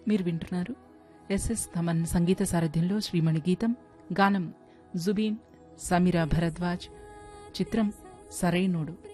మీరు వింటున్నారు ఎస్ఎస్ థమన్ సంగీత సారథ్యంలో శ్రీమణి గీతం. గానం జుబీన్, సమీరా భరద్వాజ్. చిత్రం సరైనోడు.